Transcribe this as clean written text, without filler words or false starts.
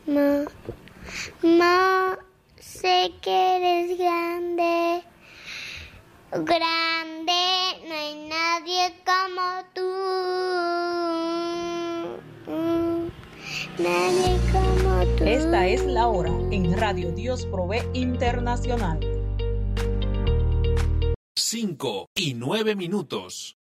Ma, ma, sé que eres grande, grande, no hay nadie como tú. Nadie como tú. Esta es la hora en Radio Dios Provee Internacional. 5:09.